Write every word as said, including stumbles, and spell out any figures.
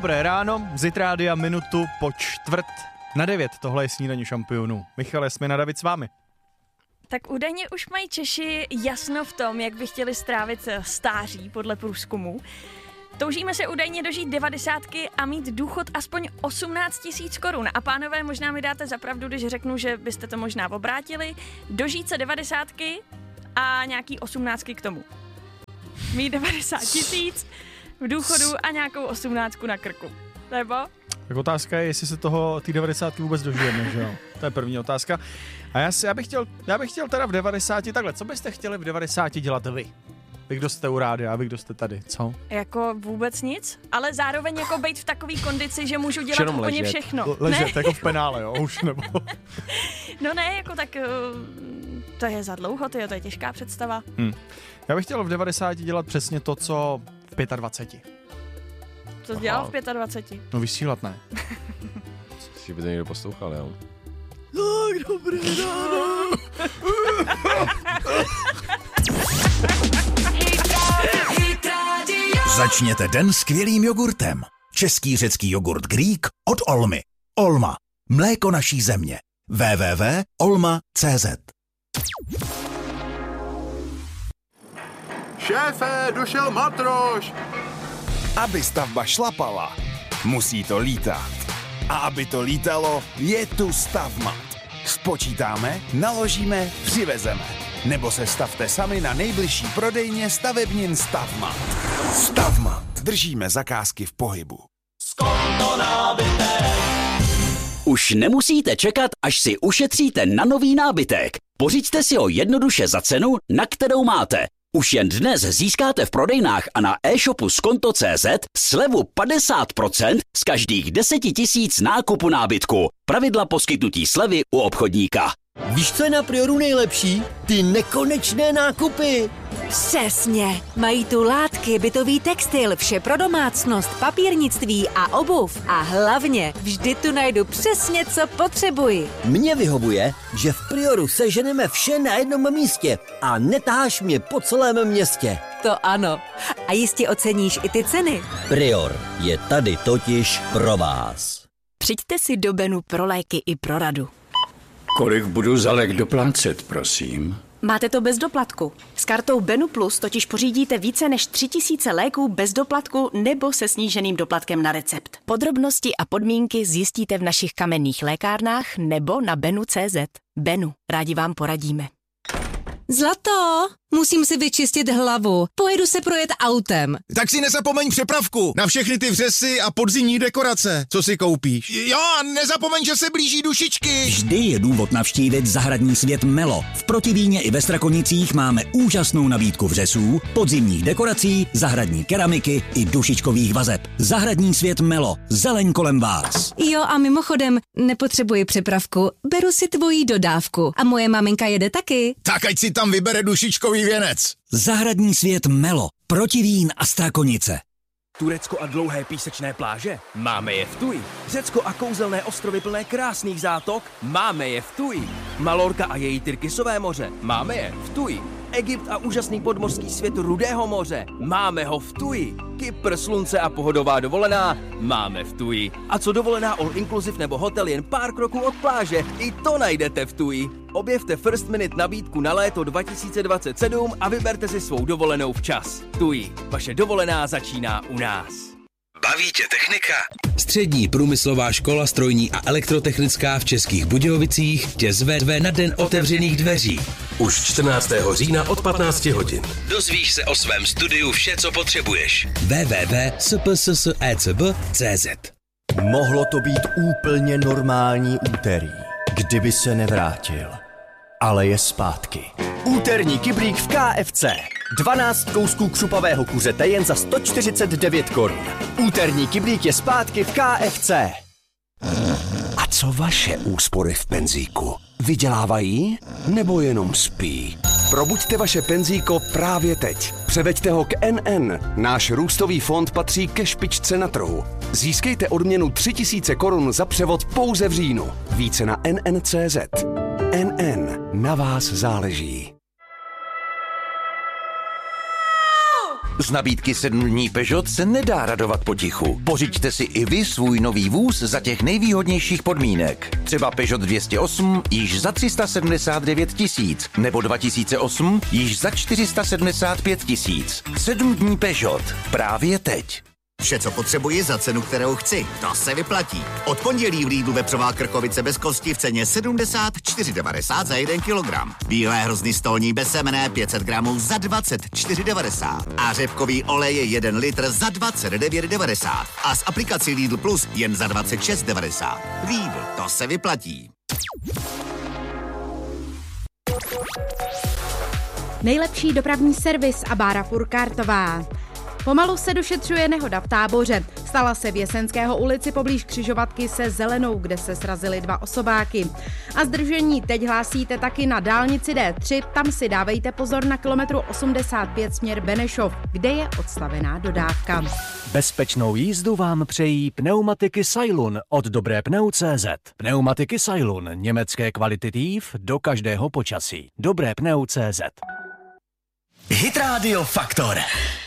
Dobré ráno, z rádia minutu po čtvrt na devět. Tohle je Snídaně šampionů. Michal Esmina, David s vámi. Tak údajně už mají Češi jasno v tom, jak by chtěli strávit stáří podle průzkumu. Toužíme se údajně dožít devadesátky a mít důchod aspoň osmnáct tisíc korun. A pánové, možná mi dáte za pravdu, když řeknu, že byste to možná obrátili. Dožít se devadesátky a nějaký osmnáctky k tomu. Mít devadesát tisíc v důchodu a nějakou osmnáctku na krku. Nebo? Tak otázka je, jestli se toho ty devadesátky vůbec dožijeme, že jo? To je první otázka. A já, si, já, bych chtěl, já bych chtěl teda v devadesáti takhle. Co byste chtěli v devadesáti dělat vy? Vy, kdo jste u rádia a vy, kdo jste tady, co? Jako vůbec nic, ale zároveň jako být v takový kondici, že můžu dělat Jenom úplně ležet. všechno. Le- ležet, jako v penále, jo, už nebo... No ne, jako tak, to je za dlouho, to je, to je těžká představa. Hmm. Já bych chtěl v devadesáti dělat přesně to, co v dvaceti pěti. Co jsi dělal v dvaceti pěti? No vysílat ne. Si by to někdo poslouchal, jo? Tak dobré ráno. Začněte den skvělým jogurtem. Český řecký jogurt Greek od Olmy. Olma. Mléko naší země. w w w tečka olma tečka c z. Šéfe, došel matroš! Aby stavba šlapala, musí to lítat. A aby to lítalo, je tu Stavmat. Spočítáme, naložíme, přivezeme. Nebo se stavte sami na nejbližší prodejně stavebnin Stavmat. Stavmat. Držíme zakázky v pohybu. Už nemusíte čekat, až si ušetříte na nový nábytek. Pořiďte si ho jednoduše za cenu, na kterou máte. Už jen dnes získáte v prodejnách a na e-shopu skonto tečka cé zet slevu padesát procent z každých deset tisíc nákupu nábytku. Pravidla poskytnutí slevy u obchodníka. Víš, co je na Prioru nejlepší? Ty nekonečné nákupy. Přesně. Mají tu látky, bytový textil, vše pro domácnost, papírnictví a obuv. A hlavně vždy tu najdu přesně, co potřebuji. Mně vyhovuje, že v Prioru seženeme vše na jednom místě a netáháš mě po celém městě. To ano. A jistě oceníš i ty ceny. Prior je tady totiž pro vás. Přijďte si do Benu pro léky i pro radu. Kolik budu za lék doplácet, prosím? Máte to bez doplatku. S kartou Benu Plus totiž pořídíte více než tři tisíce léků bez doplatku nebo se sníženým doplatkem na recept. Podrobnosti a podmínky zjistíte v našich kamenných lékárnách nebo na benu tečka cé zet. Benu, rádi vám poradíme. Zlato, musím si vyčistit hlavu. Pojedu se projet autem. Tak si nezapomeň přepravku na všechny ty vřesy a podzimní dekorace, co si koupíš. Jo, a nezapomeň, že se blíží dušičky. Vždy je důvod navštívit zahradní svět Melo. V Protivíně i ve Strakonicích máme úžasnou nabídku vřesů, podzimních dekorací, zahradní keramiky i dušičkových vazeb. Zahradní svět Melo. Zeleň kolem vás. Jo, a mimochodem, nepotřebuji přepravku. Beru si tvoji dodávku. A moje maminka jede taky. Tak ať si tam vybere dušičkový věnec. Zahradní svět Melo. Protivín a Strakonice. Turecko a dlouhé písečné pláže? Máme je v Tuji. Řecko a kouzelné ostrovy plné krásných zátok? Máme je v Tuji. Malorka a její Tyrkisové moře? Máme je v Tuji. Egypt a úžasný podmořský svět Rudého moře? Máme ho v Tuji. Kypr, slunce a pohodová dovolená? Máme v Tuji. A co dovolená all inclusive nebo hotel jen pár kroků od pláže? I to najdete v Tuji. Objevte First Minute nabídku na léto dva tisíce dvacet sedm a vyberte si svou dovolenou včas. Tuji. Vaše dovolená začíná u nás. Baví tě technika? Střední průmyslová škola strojní a elektrotechnická v Českých Budějovicích tě zve na den otevřených dveří. Už čtrnáctého října od patnácti hodin. Dozvíš se o svém studiu vše, co potřebuješ. w w w tečka s p s s e c b tečka c z. Mohlo to být úplně normální úterý, kdyby se nevrátil. Ale je zpátky. Úterní kyblík v K F C. dvanáct kousků křupavého kuřete jen za sto čtyřicet devět korun. Úterní kyblík je zpátky v K F C. A co vaše úspory v penzíku? Vydělávají nebo jenom spí? Probuďte vaše penzíko právě teď. Převeďte ho k N N. Náš růstový fond patří ke špičce na trhu. Získejte odměnu tři tisíce korun za převod pouze v říjnu. Více na N N tečka cé zet. N N. Na vás záleží. Z nabídky sedm dní Peugeot se nedá radovat potichu. Pořiďte si i vy svůj nový vůz za těch nejvýhodnějších podmínek. Třeba Peugeot dvě stě osm již za tři sta sedmdesát devět tisíc, nebo dva tisíce osm již za čtyři sta sedmdesát pět tisíc. sedm dní Peugeot. Právě teď. Vše, co potřebuji za cenu, kterou chci. To se vyplatí. Od pondělí v Lidlu vepřová krkovice bez kosti v ceně sedmdesát čtyři devadesát za jeden kilogram. Bílé hrozny stolní bez semene pět set gramů za dvacet čtyři devadesát. A řepkový olej je jeden litr za dvacet devět devadesát. A s aplikací Lidl Plus jen za dvacet šest devadesát. Lidl, to se vyplatí. Nejlepší dopravní servis a Bára Purkártová. Pomalu se došetřuje nehoda v Táboře. Stala se v Jesenského ulici poblíž křižovatky se Zelenou, kde se srazily dva osobáky. A zdržení teď hlásíte taky na dálnici D tři, tam si dávejte pozor na kilometru osmdesát pět směr Benešov, kde je odstavená dodávka. Bezpečnou jízdu vám přejí pneumatiky Sailun od Dobré pneu tečka cé zet. Pneumatiky Sailun, německé kvalitativ do každého počasí. Dobré pneu tečka cé zet. Hit Radio Faktor.